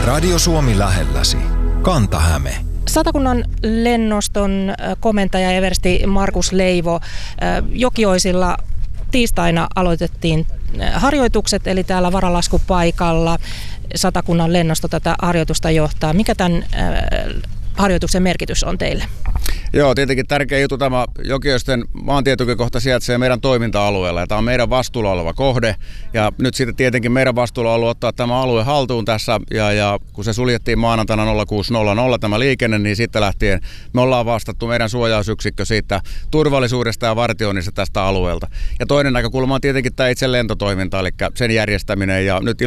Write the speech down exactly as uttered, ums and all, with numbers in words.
Radio Suomi lähelläsi. Kanta-Häme. Satakunnan lennoston komentaja eversti Markus Leivo. Jokioisilla tiistaina aloitettiin harjoitukset, eli täällä varalaskupaikalla Satakunnan lennosto tätä harjoitusta johtaa. Mikä tämän harjoituksen merkitys on teille? Joo, tietenkin tärkeä juttu. Tämä Jokioisten maantietukikohta sijaitsee meidän toiminta-alueella ja tämä on meidän vastuulla oleva kohde. Ja nyt sitten tietenkin meidän vastuulla on ollut ottaa tämä alue haltuun tässä ja, ja kun se suljettiin maanantaina nolla kuusi nolla nolla tämä liikenne, niin sitten lähtien me ollaan vastattu meidän suojausyksikkö siitä turvallisuudesta ja vartioinnista tästä alueelta. Ja toinen näkökulma on tietenkin tämä itse lentotoiminta, eli sen järjestäminen ja nyt